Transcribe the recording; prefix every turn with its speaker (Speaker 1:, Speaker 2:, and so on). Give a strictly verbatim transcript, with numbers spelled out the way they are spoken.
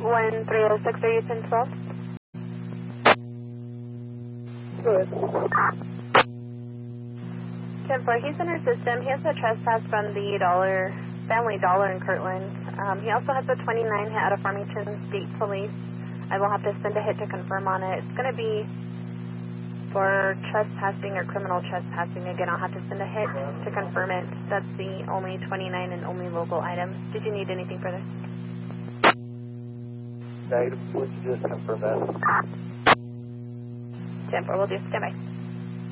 Speaker 1: one three oh six, are you ten twelve?
Speaker 2: Good.
Speaker 1: ten four, he's in our system. He has a trespass from the Dollar, Family Dollar in Kirtland. Um, he also has a twenty-nine hit out of Farmington State Police. I will have to send a hit to confirm on it. It's going to be for trespassing or criminal trespassing. Again, I'll have to send a hit to confirm it. That's the only twenty-nine and only local item. Did you need anything further?
Speaker 2: Negative. Would you just confirm that?
Speaker 1: ten four, we'll do. Stand by.